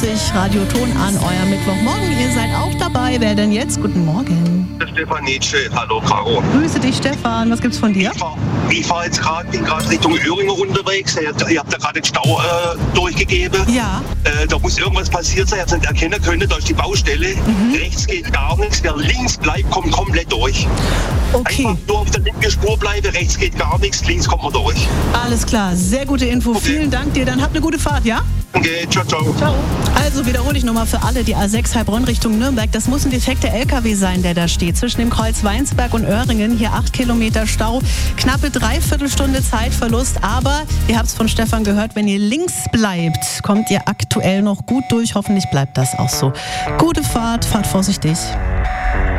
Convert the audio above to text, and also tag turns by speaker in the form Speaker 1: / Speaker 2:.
Speaker 1: Radio Ton an, euer Mittwochmorgen. Ihr seid auch dabei. Wer denn jetzt? Guten Morgen.
Speaker 2: Stefan Nietzsche, hallo Caro.
Speaker 1: Grüße dich, Stefan. Was gibt's von dir?
Speaker 2: Ich fahr jetzt bin gerade Richtung Öhringen unterwegs. Ihr habt da gerade den Stau durchgegeben.
Speaker 1: Ja.
Speaker 2: Da muss irgendwas passiert sein. Ich habe es nicht erkennen können. Da ist die Baustelle. Rechts geht gar nichts. Wer links bleibt, kommt komplett durch.
Speaker 1: Okay.
Speaker 2: Einfach nur auf der linken Spur bleiben. Rechts geht gar nichts. Links kommt man durch.
Speaker 1: Alles klar. Sehr gute Info.
Speaker 2: Okay.
Speaker 1: Vielen Dank dir. Dann habt eine gute Fahrt, ja?
Speaker 2: Danke. Ciao, ciao.
Speaker 1: Ciao. Also wiederhole ich nochmal für alle, die A6 Heilbronn Richtung Nürnberg. Das muss ein defekter LKW sein, der da steht. Zwischen dem Kreuz Weinsberg und Öhringen. Hier 8 Kilometer Stau. Knappe Dreiviertelstunde Zeitverlust. Aber ihr habt es von Stefan gehört, wenn ihr links bleibt, kommt ihr aktuell noch gut durch. Hoffentlich bleibt das auch so. Gute Fahrt, fahrt vorsichtig.